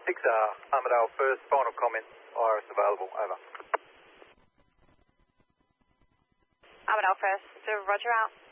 Armadale first, final comment, Iris available, over. Armadale first, Roger out.